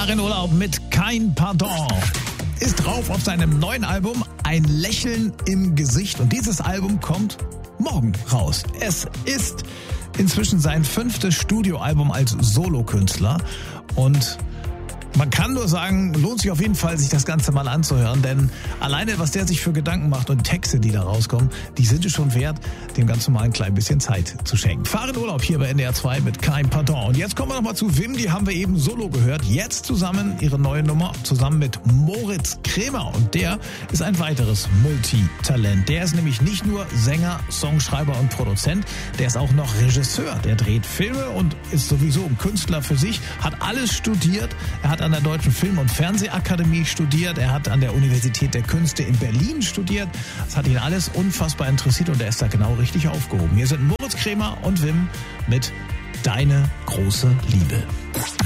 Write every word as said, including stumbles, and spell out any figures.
Fahr in Urlaub mit Kein Pardon. Ist drauf auf seinem neuen Album Ein Lächeln im Gesicht. Und dieses Album kommt morgen raus. Es ist inzwischen sein fünftes Studioalbum als Solokünstler. Und man kann nur sagen, lohnt sich auf jeden Fall, sich das Ganze mal anzuhören, denn alleine, was der sich für Gedanken macht und Texte, die da rauskommen, die sind es schon wert, dem ganz normal ein klein bisschen Zeit zu schenken. Fahr in Urlaub hier bei N D R zwei mit Kein Pardon. Und jetzt kommen wir nochmal zu Wim, die haben wir eben solo gehört. Jetzt zusammen ihre neue Nummer, zusammen mit Moritz Kremer. Und der ist ein weiteres Multitalent. Der ist nämlich nicht nur Sänger, Songschreiber und Produzent, der ist auch noch Regisseur. Der dreht Filme und ist sowieso ein Künstler für sich, hat alles studiert. Er hat an der Deutschen Film- und Fernsehakademie studiert. Er hat an der Universität der Künste in Berlin studiert. Das hat ihn alles unfassbar interessiert und er ist da genau richtig aufgehoben. Hier sind Moritz Kremer und Wim mit Deine große Liebe.